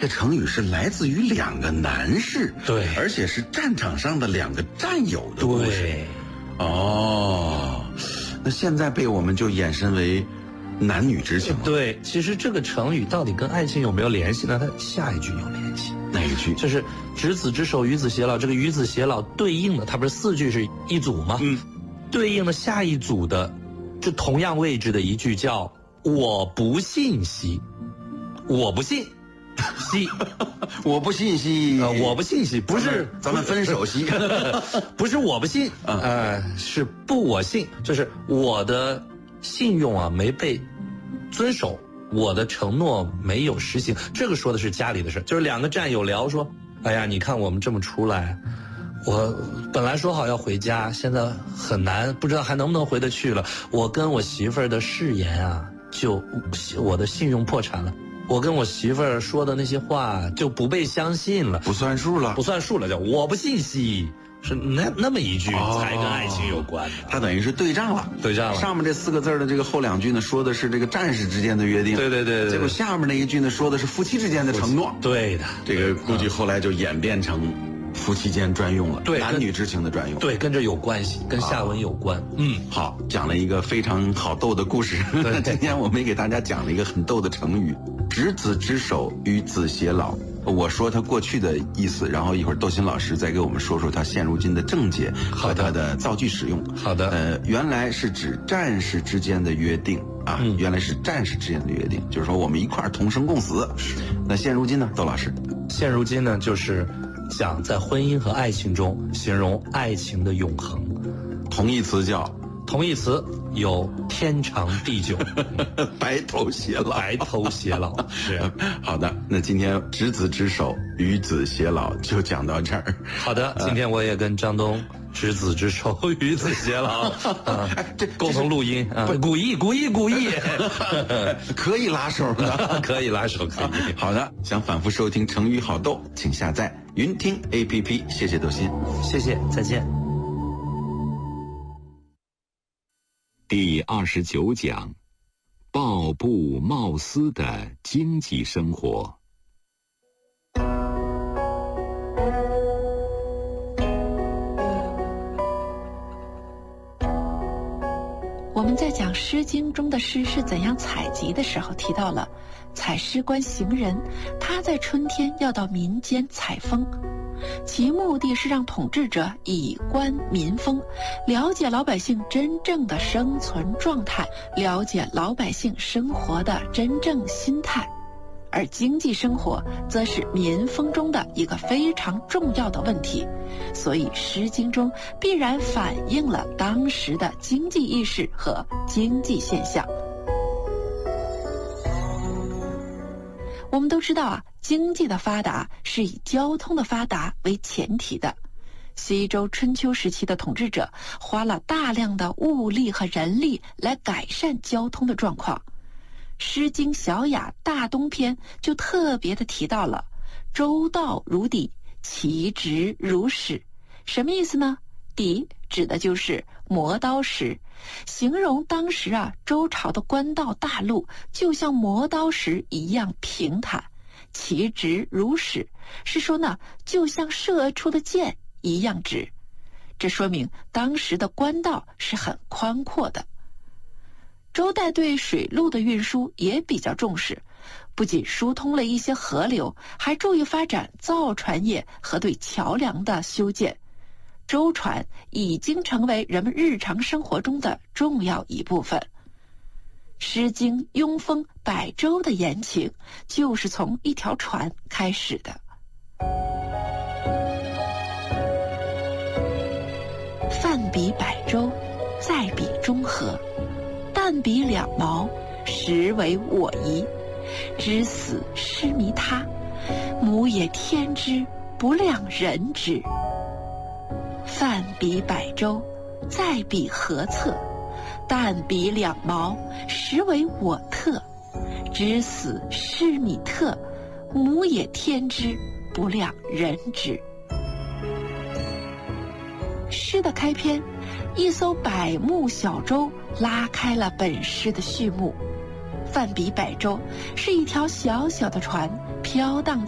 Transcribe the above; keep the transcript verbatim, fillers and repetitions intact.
个成语是来自于两个男士， 对， 而且是战场上的两个战友的故事。 对， 哦，那现在被我们就衍生为男女之情了。 对，其实这个成语到底跟爱情有没有联系呢？它下一句有联系。 哪一句？ 就是执子之手，与子偕老。这个与子偕老对应的，它不是四句是一组吗？ 嗯， 对应的下一组的，就同样位置的一句叫“我不信兮”，我不信。兮， 我不信兮， 呃，我不信兮，不是咱们分手兮， 不是我不信，呃，是不我信，就是我的信用啊没被遵守，我的承诺没有实行。这个说的是家里的事，就是两个战友聊说，哎呀，你看我们这么出来，我本来说好要回家，现在很难，不知道还能不能回得去了。我跟我媳妇儿的誓言啊，就我的信用破产了。我跟我媳妇儿说的那些话就不被相信了， 不算数了， 不算数了，叫我不信兮，是那那么一句才跟爱情有关的， 它等于是对仗了， 对仗了。 上面这四个字的这个后两句呢，说的是这个战士之间的约定， 对对 对, 对， 结果下面那一句呢，说的是夫妻之间的承诺， 对的， 这个估计后来就演变成夫妻间专用了， 对， 男女之情的专用， 对，跟这有关系，跟下文有关。啊、嗯， 好，讲了一个非常好逗的故事。今天我们也给大家讲了一个很逗的成语“执子之手，与子偕老”。我说他过去的意思，然后一会儿窦鑫老师再给我们说说他现如今的正解和他的造句使用。 好的， 呃，原来是指战士之间的约定啊，嗯、原来是战士之间的约定，就是说我们一块儿同生共死。那现如今呢，窦老师？ 现如今呢，就是讲在婚姻和爱情中形容爱情的永恒， 同义词叫同义词有天长地久， 白头偕老， 白头偕老是好的。那今天执子之手，与子偕老就讲到这儿。 好的，今天我也跟张东执子之手，与子偕老，啊、这共同录音啊，古意古意古意， 可以拉手的， 可以拉手，可以。 好的，想反复收听成语好逗，请下载云听 A P P。谢谢窦鑫， 谢谢，再见。 第二十九讲，抱布贸丝的经济生活。 我们在讲《诗经》中的诗是怎样采集的时候，提到了采诗官行人，他在春天要到民间采风，其目的是让统治者以观民风，了解老百姓真正的生存状态，了解老百姓生活的真正心态。而经济生活则是民风中的一个非常重要的问题，所以《诗经》中必然反映了当时的经济意识和经济现象。我们都知道啊，经济的发达是以交通的发达为前提的。西周春秋时期的统治者花了大量的物力和人力来改善交通的状况。《诗经·小雅·大东篇》就特别的提到了周道如砥，其直如矢。什么意思呢？砥指的就是磨刀石，形容当时啊周朝的官道大路就像磨刀石一样平坦，其直如矢是说呢就像射出的箭一样直，这说明当时的官道是很宽阔的。周代对水路的运输也比较重视，不仅疏通了一些河流，还注意发展造船业和对桥梁的修建。舟船已经成为人们日常生活中的重要一部分。《诗经·庸风·百舟》的言情就是从一条船开始的。泛彼百舟，载彼中河。但彼两毛，实为我夷。知死失弥他，母也天之，不量人之。泛彼百舟，载彼河侧。但彼两毛，实为我特。知死失弥特，母也天之，不量人之。诗的开篇，一艘百目小舟拉开了本诗的序幕。泛彼百舟是一条小小的船，飘荡